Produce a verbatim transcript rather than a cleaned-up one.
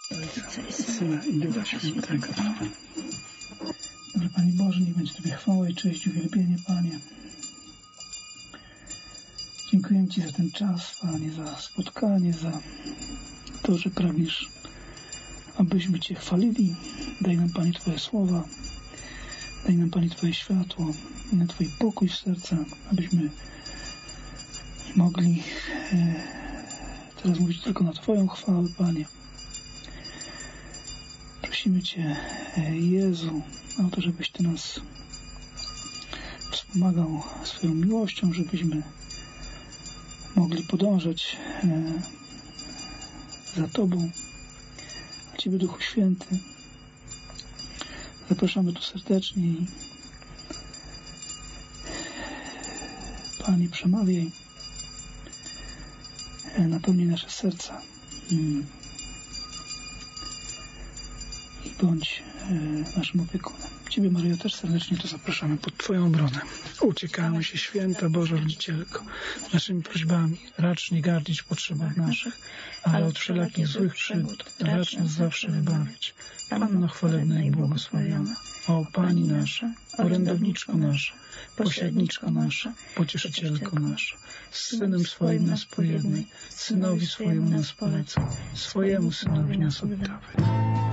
Ojca i Syna i Ducha Świętego. Dobry Panie Boże, niech będzie Tobie chwała i cześć, uwielbienie, Panie. Dziękuję Ci za ten czas, Panie, za spotkanie, za to, że pragniesz, abyśmy Cię chwalili. Daj nam, Panie, Twoje słowa, daj nam, Panie, Twoje światło, daj nam Twój pokój w serca, abyśmy mogli e, teraz mówić tylko na Twoją chwałę, Panie. Prosimy Cię, Jezu, o to, żebyś Ty nas wspomagał swoją miłością, żebyśmy mogli podążać za Tobą. A Ciebie, Duchu Święty, zapraszamy tu serdecznie i Panie, przemawiaj, napełnij nasze serca. Bądź e, naszym opiekunem. Ciebie, Maryjo, też serdecznie tu zapraszamy pod Twoją obronę. Uciekamy się, Święta Boża Rodzicielko, naszymi prośbami. Racz nie gardzić w potrzebach naszych, ale od wszelakich złych przygód racz nas zawsze wybawić. Panno chwalebna i błogosławiona, o Pani nasza, orędowniczko nasza, posiadniczko nasza, pocieszycielko nasza, z Synem swoim nas pojednaj, Synowi swojemu nas polecaj, swojemu Synowi nas oddawaj.